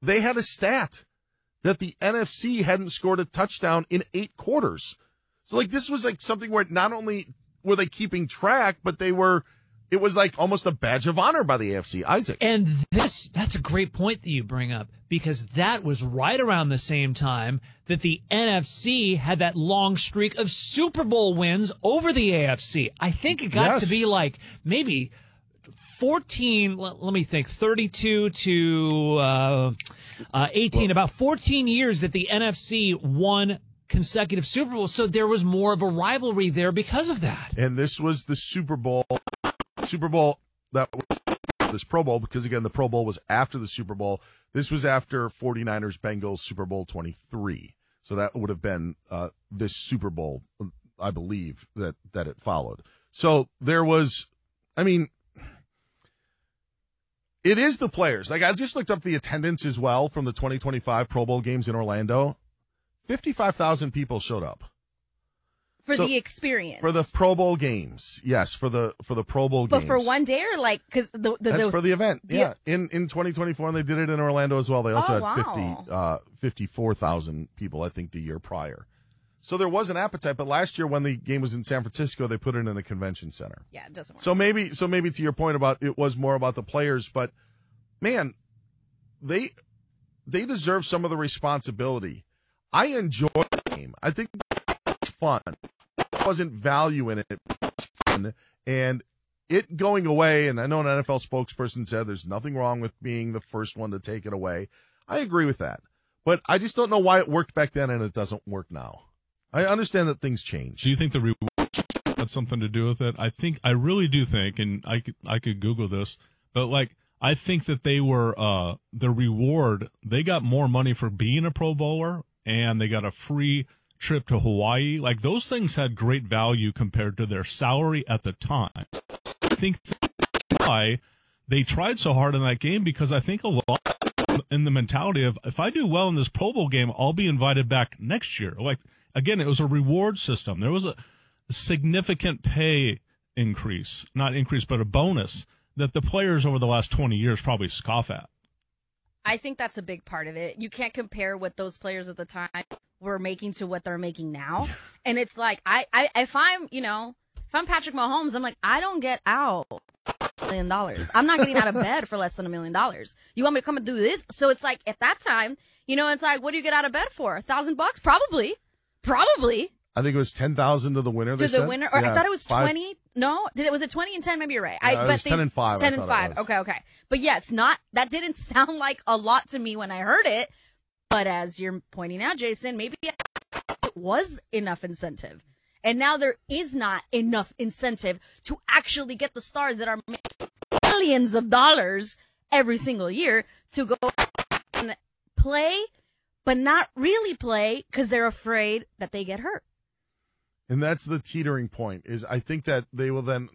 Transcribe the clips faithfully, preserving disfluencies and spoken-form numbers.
they had a stat that the N F C hadn't scored a touchdown in eight quarters. So, like, this was, like, something where not only were they keeping track, but they were, it was, like, almost a badge of honor by the A F C. Isaac. And this, that's a great point that you bring up, because that was right around the same time that the N F C had that long streak of Super Bowl wins over the A F C. I think it got Yes. to be, like, maybe fourteen, let, let me think, thirty-two to uh, uh, eighteen, well, about fourteen years that the N F C won consecutive Super Bowls. So there was more of a rivalry there because of that. And this was the Super Bowl, Super Bowl that was this Pro Bowl, because, again, the Pro Bowl was after the Super Bowl. This was after 49ers Bengals Super Bowl twenty-three. So that would have been uh, this Super Bowl, I believe, that, that it followed. So there was, I mean, it is the players. Like, I just looked up the attendance as well from the twenty twenty-five Pro Bowl games in Orlando. fifty-five thousand people showed up. For so, the experience. For the Pro Bowl games. Yes, for the for the Pro Bowl but games. But for one day, or like, because the, the, That's the, for the event. the, yeah. In in twenty twenty-four, and they did it in Orlando as well. They also oh, had wow. fifty, uh, fifty-four thousand people, I think, the year prior. So there was an appetite, but last year when the game was in San Francisco, they put it in a convention center. Yeah, it doesn't work. So maybe, so maybe to your point about it was more about the players, but man, they they deserve some of the responsibility. I enjoy the game. I think it's fun. There wasn't value in it. It was fun. And it going away, and I know an N F L spokesperson said there's nothing wrong with being the first one to take it away. I agree with that. But I just don't know why it worked back then and it doesn't work now. I understand that things change. Do you think the reward had something to do with it? I think, I really do think, and I could, I could Google this, but like, I think that they were, uh, the reward, they got more money for being a Pro Bowler, and they got a free trip to Hawaii. Like, those things had great value compared to their salary at the time. I think that's why they tried so hard in that game, because I think a lot in the mentality of, if I do well in this Pro Bowl game, I'll be invited back next year. Like, again, it was a reward system. There was a significant pay increase, not increase, but a bonus that the players over the last twenty years probably scoff at. I think that's a big part of it. You can't compare what those players at the time were making to what they're making now. And it's like, I, I if I'm, you know, if I'm Patrick Mahomes, I'm like, I don't get out a million dollars. I'm not getting out of bed for less than a million dollars. You want me to come and do this? So it's like, at that time, you know, it's like, what do you get out of bed for? A thousand bucks? Probably. Probably. I think it was ten thousand to the winner. To they the said? winner? Or yeah, I thought it was five. twenty. No? Did it, was it twenty and ten? Maybe you're right. Yeah, I, it but was they, ten and five. ten I and thought it five. was. Okay, okay. But yes, not, that didn't sound like a lot to me when I heard it. But as you're pointing out, Jason, maybe it was enough incentive. And now there is not enough incentive to actually get the stars that are making millions of dollars every single year to go and play, but not really play because they're afraid that they get hurt. And that's the teetering point, is I think that they will then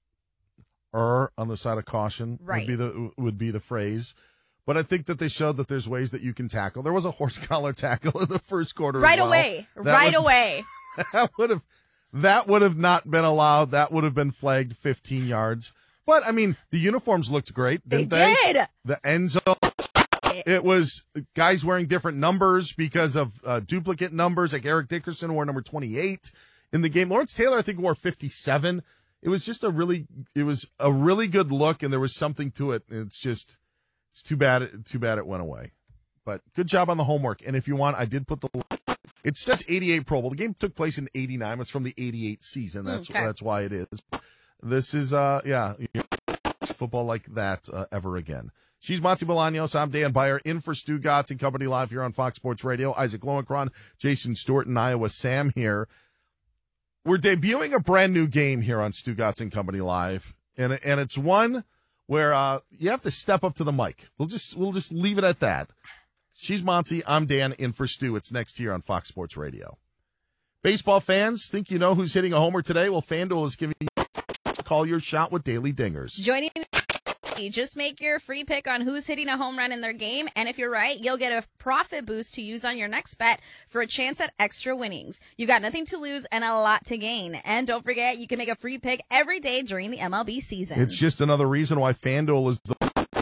err on the side of caution, right. would be the would be the phrase. But I think that they showed that there's ways that you can tackle. There was a horse collar tackle in the first quarter. Right as well. away. That right would, away. That would have that would have not been allowed. That would have been flagged fifteen yards. But I mean, the uniforms looked great, didn't they? They did. The end zone. It was guys wearing different numbers because of uh, duplicate numbers. Like Eric Dickerson wore number twenty-eight in the game. Lawrence Taylor, I think, wore fifty-seven. It was just a really, it was a really good look, and there was something to it. It's just, it's too bad. It, too bad it went away. But good job on the homework. And if you want, I did put the. It says eighty-eight Pro Bowl. The game took place in eighty-nine. It's from the eighty-eight season. That's okay. that's why it is. This is uh yeah, football like that uh, ever again. She's Monty Bolaños. I'm Dan Beyer, in for Stu Gatz and Company live here on Fox Sports Radio. Isaac Lowenkron, Jason Stewart, and Iowa Sam here. We're debuting a brand new game here on Stu Gatz and Company live, and and it's one where uh, you have to step up to the mic. We'll just we'll just leave it at that. She's Monty. I'm Dan, in for Stu. It's next here on Fox Sports Radio. Baseball fans, think you know who's hitting a homer today? Well, FanDuel is giving you a call your shot with daily dingers. Joining just make your free pick on who's hitting a home run in their game, and if you're right, you'll get a profit boost to use on your next bet for a chance at extra winnings. You got nothing to lose and a lot to gain. And don't forget, you can make a free pick every day during the M L B season. It's just another reason why FanDuel is the one.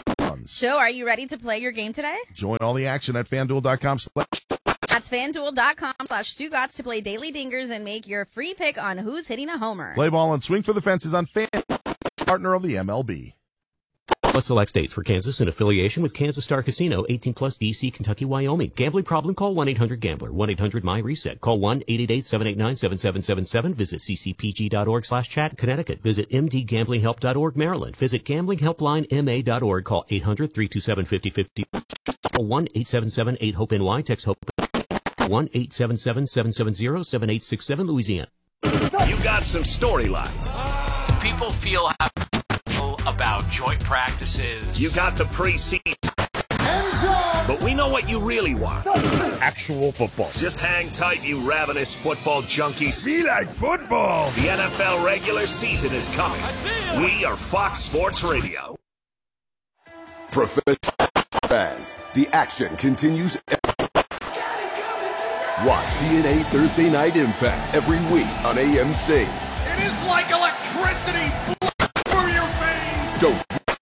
fans. So are you ready to play your game today? Join all the action at FanDuel dot com. That's FanDuel dot com slash Stugotz to play Daily Dingers and make your free pick on who's hitting a homer. Play ball and swing for the fences on FanDuel, partner of the M L B. Plus select states for Kansas in affiliation with Kansas Star Casino, eighteen plus, D C, Kentucky, Wyoming. Gambling problem? Call one eight hundred gambler, one eight hundred my reset. Call one eight eight eight, seven eight nine, seven seven seven seven. Visit c c p g dot org slash chat, Connecticut. Visit m d gambling help dot org, Maryland. Visit gambling helpline m a dot org. Call eight hundred, three two seven, five zero five zero. Call one eight seven seven, eight, hope N Y. Text HOPE. one eight seven seven, seven seven zero, seven eight six seven, Louisiana. You got some storylines. People feel how about joint practices. You got the preseason. But we know what you really want. Actual football. Just hang tight, you ravenous football junkies. Be like football. The N F L regular season is coming. We are Fox Sports Radio. Professional fans, the action continues. Watch T N A Thursday Night Impact every week on A M C. It is like electricity through your veins. Don't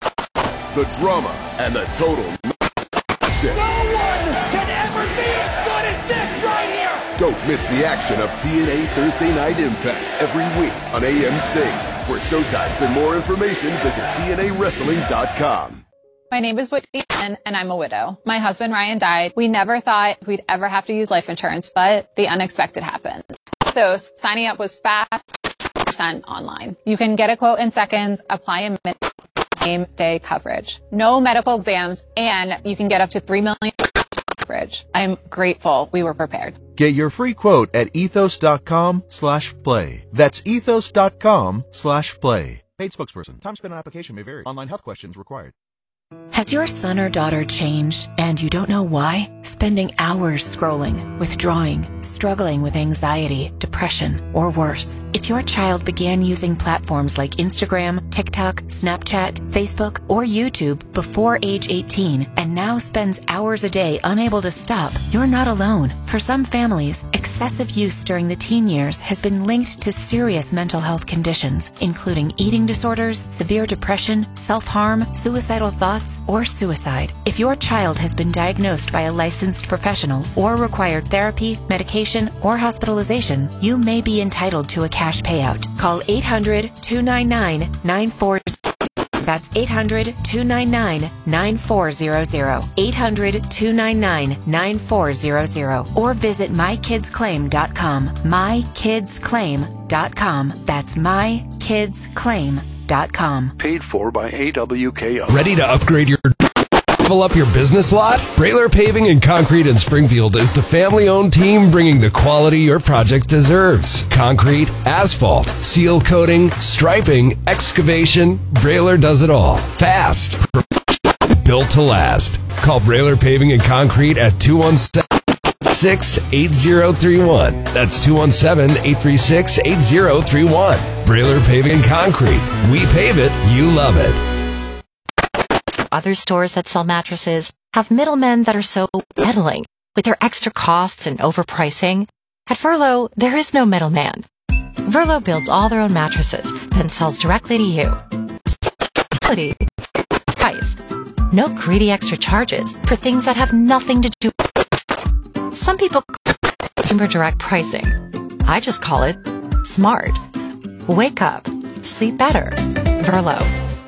the drama and the total action. No one can ever be as good as this right here. Don't miss the action of T N A Thursday Night Impact every week on A M C. For showtimes and more information, visit T N A wrestling dot com. My name is Whitney, and I'm a widow. My husband, Ryan, died. We never thought we'd ever have to use life insurance, but the unexpected happened. So signing up was fast, percent online. You can get a quote in seconds, apply in minutes, same day coverage. No medical exams, and you can get up to three million dollars coverage. I'm grateful we were prepared. Get your free quote at ethos dot com slash play. That's ethos dot com slash play. Paid spokesperson. Time spent on application may vary. Online health questions required. Has your son or daughter changed and you don't know why? Spending hours scrolling, withdrawing, struggling with anxiety, depression, or worse. If your child began using platforms like Instagram, TikTok, Snapchat, Facebook, or YouTube before age eighteen and now spends hours a day unable to stop, you're not alone. For some families, excessive use during the teen years has been linked to serious mental health conditions, including eating disorders, severe depression, self-harm, suicidal thoughts, or suicide. If your child has been diagnosed by a licensed professional or required therapy, medication, or hospitalization, you may be entitled to a cash payout. Call eight hundred, two nine nine, nine four zero zero. That's eight hundred, two nine nine, nine four zero zero. eight hundred, two nine nine, nine four zero zero. Or visit my kids claim dot com. my kids claim dot com. That's my kids claim dot com. Paid for by A W K O. Ready to upgrade your level up your business lot? Brailer Paving and Concrete in Springfield is the family-owned team bringing the quality your project deserves. Concrete, asphalt, seal coating, striping, excavation. Brailer does it all. Fast. Built to last. Call Brailer Paving and Concrete at two one seven, six eight zero three one. That's two one seven, eight three six, eight zero three one. Brailer Paving and Concrete. We pave it, you love it. Other stores that sell mattresses have middlemen that are so meddling with their extra costs and overpricing. At Verlo, there is no middleman. Verlo builds all their own mattresses, then sells directly to you. Quality, price. No greedy extra charges for things that have nothing to do with. Some people call it consumer direct pricing. I just call it smart. Wake up. Sleep better. Verlo.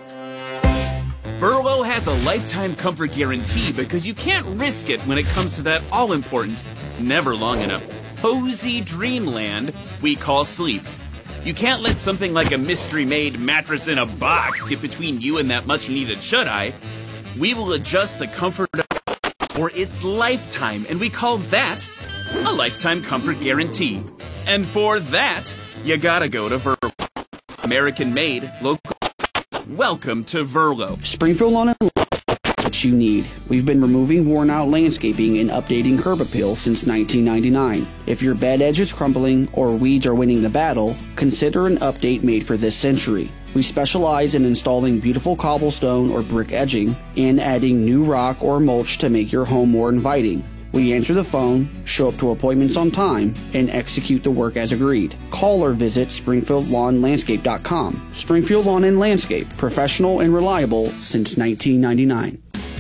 Verlo has a lifetime comfort guarantee because you can't risk it when it comes to that all-important, never long enough, cozy dreamland we call sleep. You can't let something like a mystery-made mattress in a box get between you and that much-needed shut-eye. We will adjust the comfort for its lifetime, and we call that a lifetime comfort guarantee. And for that, you gotta go to Verlo. American-made, local. Welcome to Verlo. Springfield Lawn and what you need. We've been removing worn-out landscaping and updating curb appeal since nineteen ninety-nine. If your bed edge is crumbling or weeds are winning the battle, consider an update made for this century. We specialize in installing beautiful cobblestone or brick edging and adding new rock or mulch to make your home more inviting. We answer the phone, show up to appointments on time, and execute the work as agreed. Call or visit springfield lawn landscape dot com. Springfield Lawn and Landscape, professional and reliable since nineteen ninety-nine.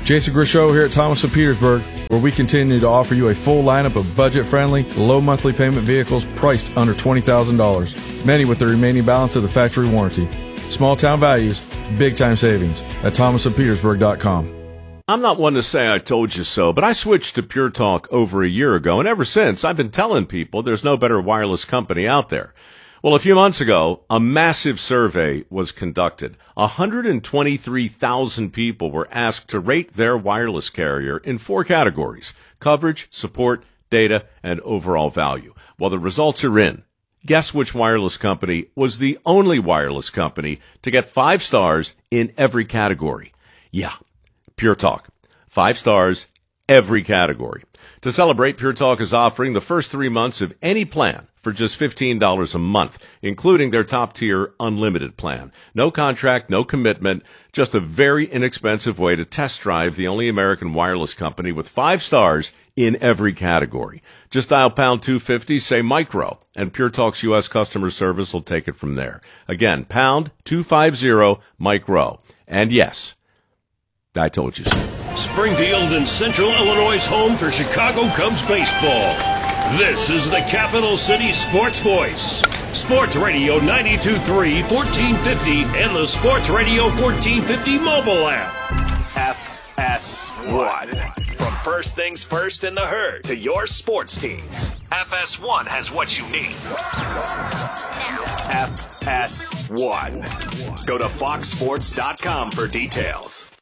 Jason Grishow here at Thomas of Petersburg, where we continue to offer you a full lineup of budget-friendly, low monthly payment vehicles priced under twenty thousand dollars, many with the remaining balance of the factory warranty. Small town values, big time savings at thomas of petersburg dot com. I'm not one to say I told you so, but I switched to Pure Talk over a year ago, and ever since I've been telling people there's no better wireless company out there. Well, a few months ago, a massive survey was conducted. one hundred twenty-three thousand people were asked to rate their wireless carrier in four categories: coverage, support, data, and overall value. Well, the results are in. Guess which wireless company was the only wireless company to get five stars in every category? Yeah, Pure Talk. Five stars, every category. To celebrate, Pure Talk is offering the first three months of any plan for just fifteen dollars a month, including their top-tier unlimited plan. No contract, no commitment, just a very inexpensive way to test drive the only American wireless company with five stars in every category. Just dial pound two fifty, say micro, and Pure Talk's U S customer service will take it from there. Again, pound two fifty, micro. And yes, I told you so. Springfield and Central Illinois' home for Chicago Cubs baseball. This is the Capital City Sports Voice. Sports Radio ninety-two point three, fourteen fifty, and the Sports Radio fourteen fifty mobile app. F S one. From first things first in the herd to your sports teams, F S one has what you need. F S one. Go to fox sports dot com for details.